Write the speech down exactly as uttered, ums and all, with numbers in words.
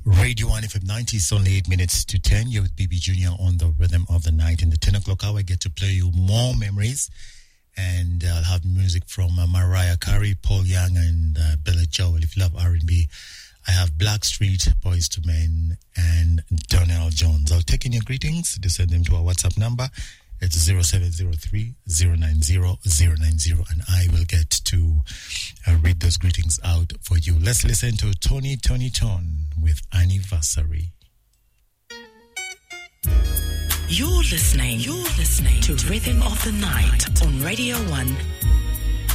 Radio one F M ninety, it's only eight minutes to ten. You're with B B Junior on the rhythm of the night. In the ten o'clock hour, I get to play you more memories. And uh, I'll have music from uh, Mariah Carey, Paul Young, and uh, Billy Joel. If you love R and B, I have Blackstreet, Boyz two Men, and Donell Jones. I'll take in your greetings. Just send them to our WhatsApp number. It's zero seven zero three, zero nine zero, zero nine zero, and I will get to uh, read those greetings out for you. Let's listen to Tony Tony Tone with Anniversary. You're listening, you're listening to Rhythm of the Night on Radio one